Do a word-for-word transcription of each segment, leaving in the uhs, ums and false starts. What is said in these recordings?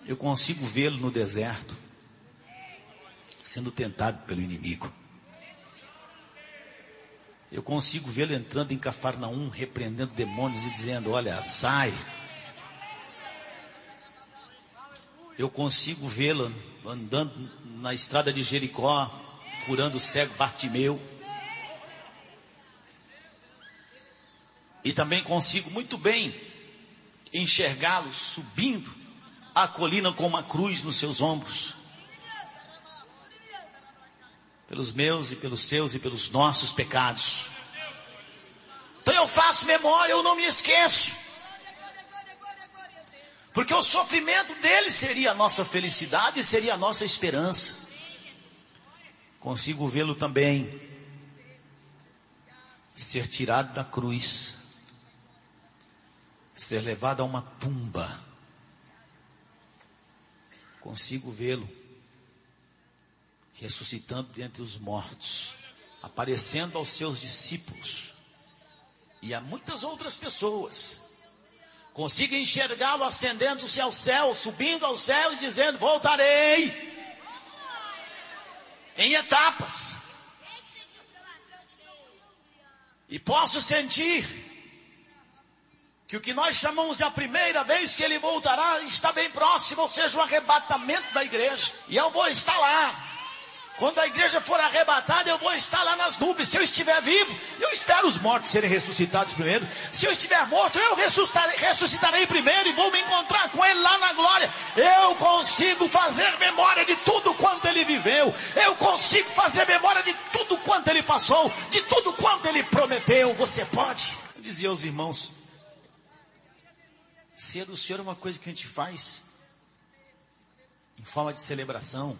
Eu consigo vê-lo no deserto, sendo tentado pelo inimigo. Eu consigo vê-lo entrando em Cafarnaum, repreendendo demônios e dizendo: olha, sai. Eu consigo vê-lo andando na estrada de Jericó, furando o cego Bartimeu. E também consigo muito bem enxergá-lo subindo a colina com uma cruz nos seus ombros. Pelos meus e pelos seus e pelos nossos pecados. Então eu faço memória, eu não me esqueço. Porque o sofrimento dele seria a nossa felicidade e seria a nossa esperança. Consigo vê-lo também ser tirado da cruz, ser levado a uma tumba. Consigo vê-lo ressuscitando dentre os mortos, aparecendo aos seus discípulos e a muitas outras pessoas. Consigo enxergá-lo ascendendo-se ao céu, subindo ao céu e dizendo: voltarei, em etapas. E posso sentir que o que nós chamamos de a primeira vez que ele voltará está bem próximo, ou seja, o arrebatamento da igreja. E eu vou estar lá. Quando a igreja for arrebatada, eu vou estar lá nas nuvens. Se eu estiver vivo, eu espero os mortos serem ressuscitados primeiro. Se eu estiver morto, eu ressuscitarei, ressuscitarei primeiro e vou me encontrar com ele lá na glória. Eu consigo fazer memória de tudo quanto ele viveu. Eu consigo fazer memória de tudo quanto ele passou, de tudo quanto ele prometeu. Você pode? Eu dizia aos irmãos: ser do Senhor é uma coisa que a gente faz em forma de celebração,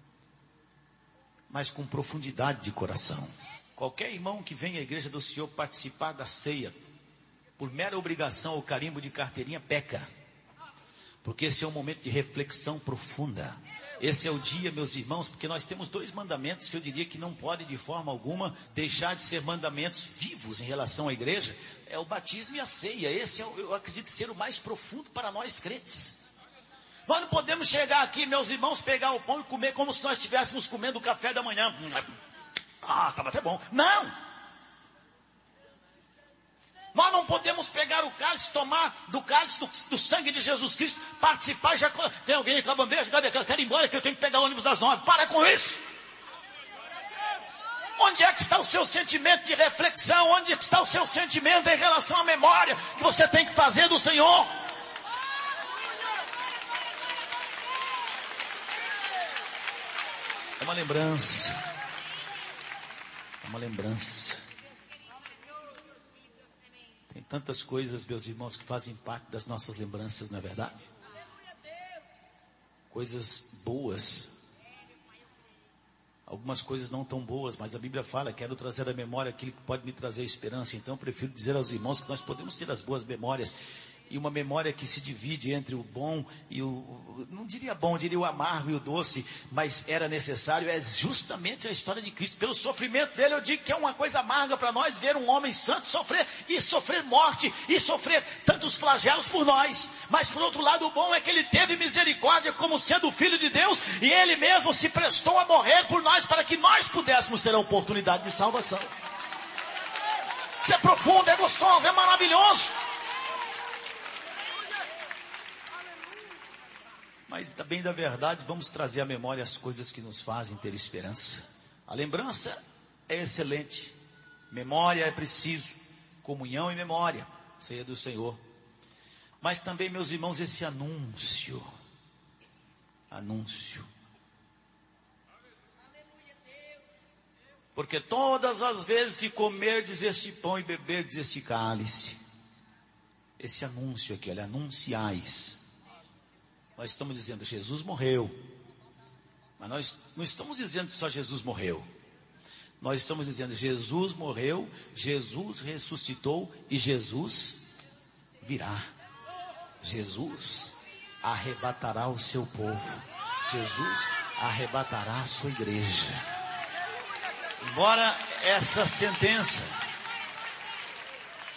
mas com profundidade de coração. Qualquer irmão que venha à igreja do Senhor participar da ceia, por mera obrigação ou carimbo de carteirinha, peca. Porque esse é um momento de reflexão profunda. Esse é o dia, meus irmãos, porque nós temos dois mandamentos que eu diria que não podem de forma alguma deixar de ser mandamentos vivos em relação à igreja. É o batismo e a ceia. Esse é, eu acredito, ser o mais profundo para nós crentes. Nós não podemos chegar aqui, meus irmãos, pegar o pão e comer como se nós estivéssemos comendo o café da manhã. Ah, estava até bom. Não! Nós não podemos pegar o cálice, tomar do cálice do, do sangue de Jesus Cristo, participar e já... Tem alguém com a bandeja? Cadê? Eu quero ir embora que eu tenho que pegar o ônibus das nove. Para com isso! Onde é que está o seu sentimento de reflexão? Onde é que está o seu sentimento em relação à memória que você tem que fazer do Senhor? É uma lembrança. É uma lembrança. Tem tantas coisas, meus irmãos, que fazem parte das nossas lembranças, não é verdade? Coisas boas. Algumas coisas não tão boas, mas a Bíblia fala: quero trazer à memória aquilo que pode me trazer esperança. Então eu prefiro dizer aos irmãos que nós podemos ter as boas memórias. E uma memória que se divide entre o bom e o... Não diria bom, diria o amargo e o doce. Mas era necessário, é justamente a história de Cristo. Pelo sofrimento dele, eu digo que é uma coisa amarga para nós ver um homem santo sofrer. E sofrer morte, e sofrer tantos flagelos por nós. Mas por outro lado, o bom é que ele teve misericórdia como sendo o Filho de Deus. E ele mesmo se prestou a morrer por nós, para que nós pudéssemos ter a oportunidade de salvação. Isso é profundo, é gostoso, é maravilhoso. Mas também da verdade, vamos trazer à memória as coisas que nos fazem ter esperança. A lembrança é excelente. Memória é preciso. Comunhão e memória. Ceia do Senhor. Mas também, meus irmãos, esse anúncio. Anúncio. Porque todas as vezes que comerdes este pão e beberdes este cálice, esse anúncio aqui, olha, anunciais. Nós estamos dizendo: Jesus morreu. Mas nós não estamos dizendo que só Jesus morreu. Nós estamos dizendo: Jesus morreu, Jesus ressuscitou e Jesus virá. Jesus arrebatará o seu povo. Jesus arrebatará a sua igreja. Embora essa sentença